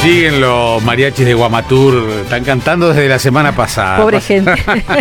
Siguen los mariachis de Guamatur, están cantando desde la semana pasada. Pobre gente.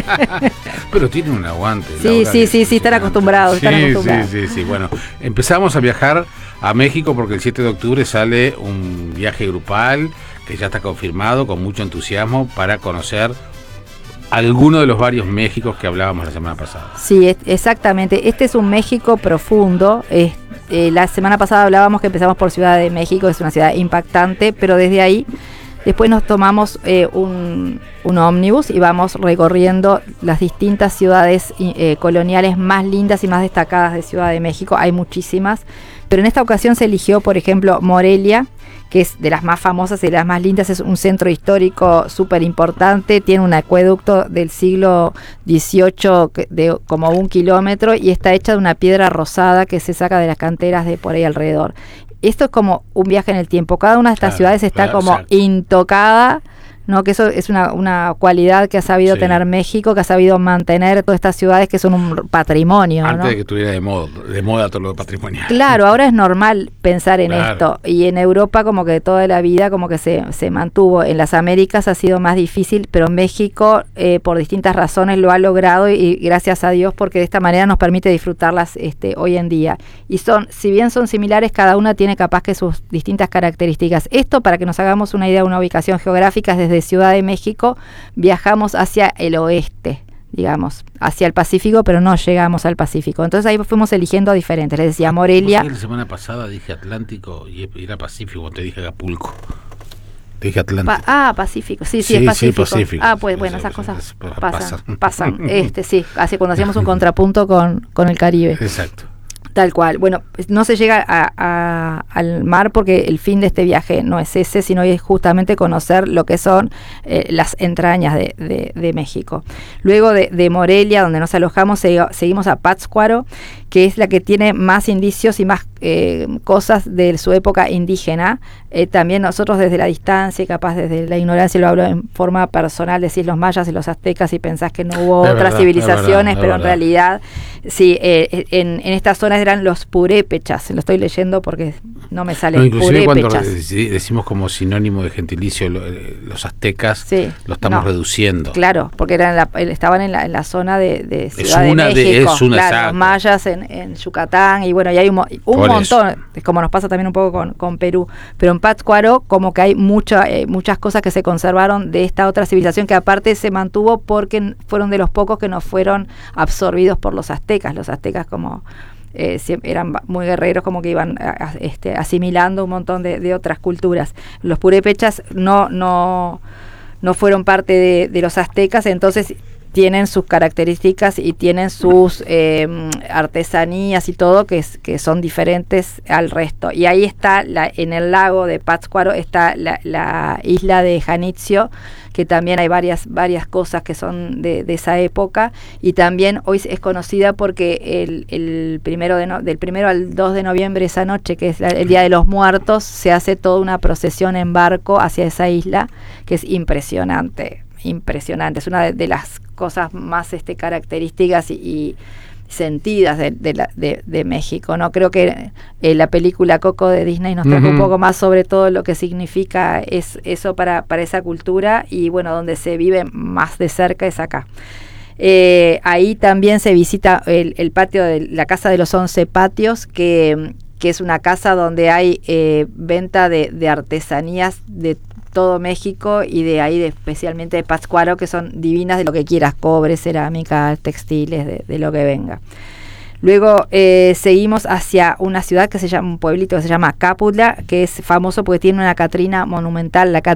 Pero tienen un aguante. Sí, están acostumbrados. Sí. Bueno, empezamos a viajar a México porque el 7 de octubre sale un viaje grupal que ya está confirmado con mucho entusiasmo para conocer alguno de los varios Méxicos que hablábamos la semana pasada. Sí, exactamente. Este es un México profundo. La semana pasada hablábamos que empezamos por Ciudad de México, es una ciudad impactante, pero desde ahí después nos tomamos un ómnibus y vamos recorriendo las distintas ciudades coloniales más lindas y más destacadas de Ciudad de México. Hay muchísimas, pero en esta ocasión se eligió, por ejemplo, Morelia, que es de las más famosas y de las más lindas. Es un centro histórico súper importante, tiene un acueducto del siglo XVIII de como 1 kilómetro y está hecha de una piedra rosada que se saca de las canteras de por ahí alrededor. Esto es como un viaje en el tiempo, cada una de estas ciudades está como intocada, ¿no? Que eso es una cualidad que ha sabido tener México, que ha sabido mantener todas estas ciudades que son un patrimonio. Antes, ¿no?, de que estuviera de moda todo lo patrimonial. Claro, ahora es normal pensar en esto. Y en Europa como que toda la vida como que se mantuvo. En las Américas ha sido más difícil, pero México por distintas razones lo ha logrado y gracias a Dios, porque de esta manera nos permite disfrutarlas hoy en día. Y si bien son similares, cada una tiene capaz que sus distintas características. Esto, para que nos hagamos una idea, una ubicación geográfica, es desde Ciudad de México viajamos hacia el oeste, digamos, hacia el Pacífico, pero no llegamos al Pacífico. Entonces ahí fuimos eligiendo diferentes. Les decía Morelia. La semana pasada dije Atlántico y era Pacífico, te dije Acapulco. Te dije Atlántico. Pacífico, sí, es Pacífico. Pacífico. Pues bueno, esas cosas pasan. Sí, así cuando hacíamos un contrapunto con el Caribe. Exacto. Tal cual. Bueno, no se llega al mar porque el fin de este viaje no es ese, sino es justamente conocer lo que son las entrañas de México. Luego de Morelia, donde nos alojamos, seguimos a Pátzcuaro, que es la que tiene más indicios y más cosas de su época indígena. También nosotros desde la distancia y capaz desde la ignorancia, lo hablo en forma personal, decís los mayas y los aztecas y pensás que no hubo otras civilizaciones, pero en realidad sí, en estas zonas eran los purépechas. Lo estoy leyendo porque no me sale. Inclusive cuando decimos como sinónimo de gentilicio los aztecas, lo estamos reduciendo. Claro, porque estaban en la zona de Ciudad de México. Los mayas en Yucatán, y bueno, y hay un montón, como nos pasa también un poco con Perú, pero en Pátzcuaro como que hay muchas cosas que se conservaron de esta otra civilización, que aparte se mantuvo porque fueron de los pocos que no fueron absorbidos por los aztecas. Los aztecas como eran muy guerreros, como que iban asimilando un montón de otras culturas. Los purépechas no fueron parte de los aztecas, entonces tienen sus características y tienen sus artesanías y todo que son diferentes al resto. Y ahí está, en el lago de Pátzcuaro está la isla de Janitzio, que también hay varias cosas que son de esa época, y también hoy es conocida porque del 1 al 2 de noviembre, esa noche, que es el Día de los Muertos, se hace toda una procesión en barco hacia esa isla, que es impresionante, es una de las cosas más características y sentidas de México, ¿no? Creo que la película Coco de Disney nos trajo un poco más sobre todo lo que significa eso para esa cultura, y bueno, donde se vive más de cerca es acá. Ahí también se visita el patio de la Casa de los 11 Patios, que es una casa donde hay venta de artesanías de todo México, y de ahí especialmente de Pátzcuaro, que son divinas, de lo que quieras, cobre, cerámica, textiles, de lo que venga. Luego seguimos hacia un pueblito que se llama Cáputla, que es famoso porque tiene una Catrina monumental. La